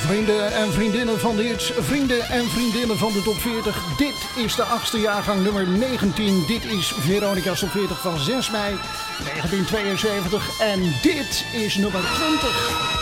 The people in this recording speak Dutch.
Vrienden en vriendinnen van de hits, vrienden en vriendinnen van de top 40. Dit is de 8e jaargang nummer 19. Dit is Veronica's top 40 van 6 mei 1972. En dit is nummer 20.